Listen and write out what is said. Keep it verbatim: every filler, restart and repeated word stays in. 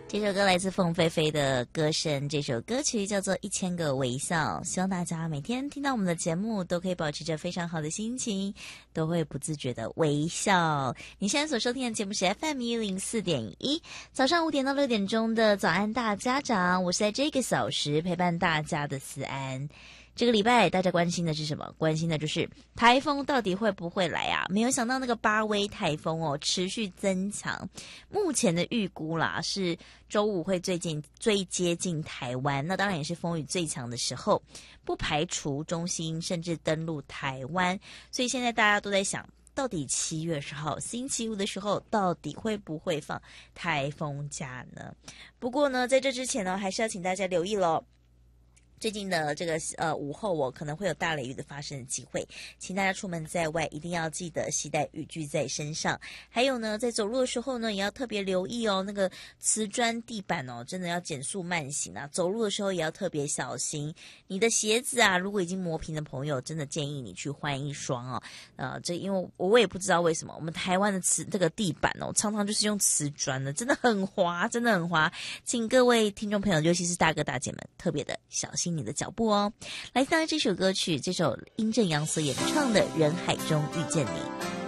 这首歌来自凤飞飞的歌声，这首歌曲叫做《一千个微笑》。希望大家每天听到我们的节目，都可以保持着非常好的心情，都会不自觉的微笑。你现在所收听的节目是 F M 一零四点一，早上五点到六点钟的早安大家长，我是在这个小时陪伴大家的思安。这个礼拜大家关心的是什么？关心的就是台风到底会不会来啊？没有想到那个八威台风哦持续增强，目前的预估啦是周五会最近最接近台湾，那当然也是风雨最强的时候，不排除中心甚至登陆台湾。所以现在大家都在想，到底七月十号星期五的时候，到底会不会放台风假呢？不过呢，在这之前呢，还是要请大家留意咯。最近的这个呃午后哦，可能会有大雷雨的发生的机会，请大家出门在外一定要记得携带雨具在身上。还有呢，在走路的时候呢，也要特别留意哦，那个瓷砖地板哦，真的要减速慢行啊。走路的时候也要特别小心。你的鞋子啊，如果已经磨平的朋友，真的建议你去换一双哦。呃，这因为我也不知道为什么我们台湾的瓷这个地板哦，常常就是用瓷砖的，真的很滑，真的很滑。请各位听众朋友，尤其是大哥大姐们，特别的小心你的脚步哦。来听到这首歌曲，这首殷正阳所演唱的《人海中遇见你》。